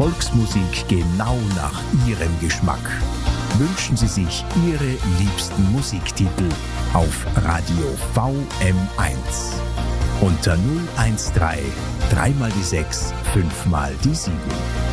Volksmusik genau nach Ihrem Geschmack. Wünschen Sie sich Ihre liebsten Musiktitel auf Radio VM1. Unter 013 3 mal die 6, 5 mal die 7.